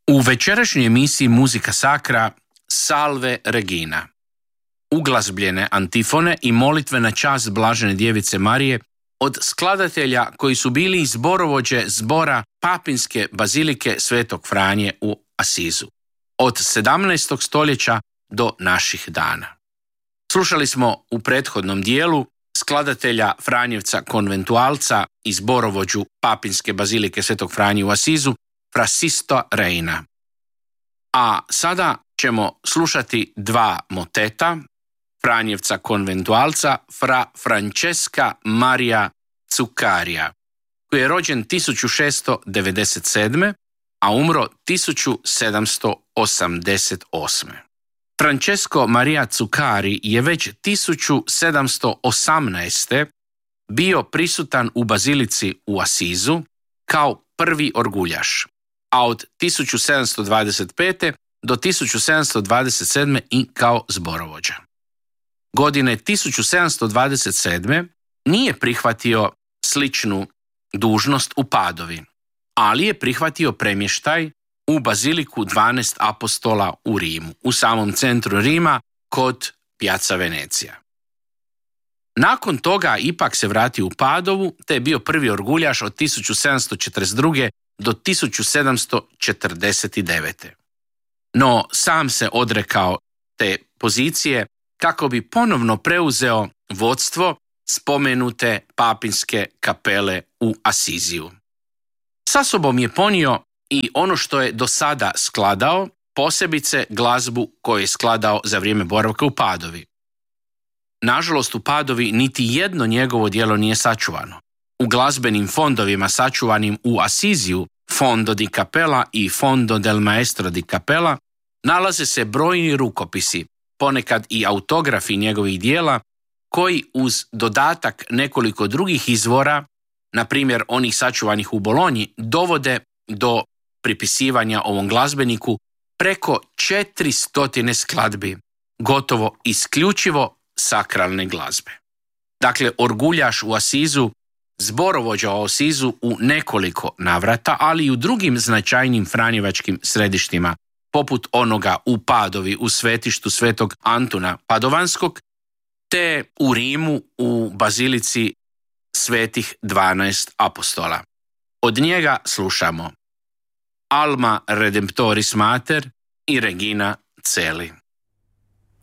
U večerašnjoj emisiji Muzika Sacra Salve Regina, uglazbljene antifone i molitve na čast Blažene djevice Marije od skladatelja koji su bili zborovođe zbora Papinske bazilike Svetog Franje u Asizu od 17. stoljeća do naših dana. Slušali smo u prethodnom dijelu skladatelja Franjevca konventualca i zborovođu Papinske bazilike Svetog Franje u Asizu, Fra Sisto Reina. A sada ćemo slušati dva moteta Franjevca konventualca Fra Francesca Maria Zuccaria, koji je rođen 1697. a umro 1788. Francesco Maria Zuccari je već 1718. bio prisutan u bazilici u Asizu kao prvi orguljaš, a od 1725. do 1727. i kao zborovođa. Godine 1727. nije prihvatio sličnu dužnost u Padovi, ali je prihvatio premještaj u baziliku 12 apostola u Rimu, u samom centru Rima kod Piazza Venecija. Nakon toga ipak se vratio u Padovu te je bio prvi orguljaš od 1742. do 1749. No sam se odrekao te pozicije kako bi ponovno preuzeo vodstvo spomenute papinske kapele u Asiziju. Sa sobom je ponio i ono što je do sada skladao, posebice glazbu koju je skladao za vrijeme boravka u Padovi. Nažalost, u Padovi niti jedno njegovo djelo nije sačuvano. U glazbenim fondovima sačuvanim u Asiziju, Fondo di Capella i Fondo del Maestro di Capella, nalaze se brojni rukopisi, ponekad i autografi njegovih djela, koji uz dodatak nekoliko drugih izvora, na primjer onih sačuvanih u Bolonji, dovode do pripisivanja ovom glazbeniku preko 400 skladbi, gotovo isključivo sakralne glazbe. Dakle, orguljaš u Asizu, zborovođa u Asizu u nekoliko navrata, ali i u drugim značajnim franjevačkim središtima, poput onoga u Padovi u svetištu Svetog Antuna Padovanskog, te u Rimu u bazilici svetih 12 apostola. Od njega slušamo Alma Redemptoris Mater i Regina Celi.